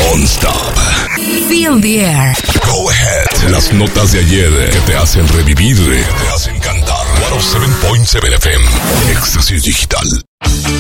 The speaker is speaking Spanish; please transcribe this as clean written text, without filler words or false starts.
Non-stop. Feel the air. Go ahead. Las notas de ayer que te hacen revivir, que te hacen cantar. 107.7 FM. Éxtasis Digital.